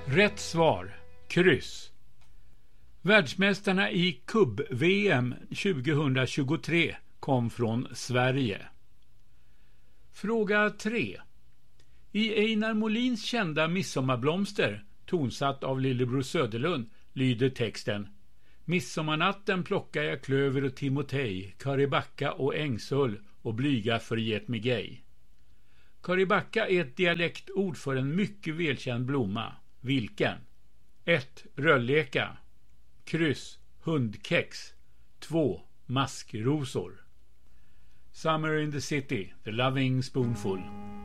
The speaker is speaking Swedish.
Rätt svar, kryss. Världsmästarna i kubb-VM 2023 kom från Sverige. Fråga 3. I Einar Molins kända Midsommarblomster, tonsatt av Lillebror Söderlund, lyder texten: Midsommarnatten plockar jag klöver och timotej, karibacka och ängsull och blyga förget mig gej. Karibacka är ett dialektord för en mycket välkänd blomma. Vilken? 1. Rölleka. Kryss. Hundkex. 2. Maskrosor. Summer in the City, The Loving Spoonful.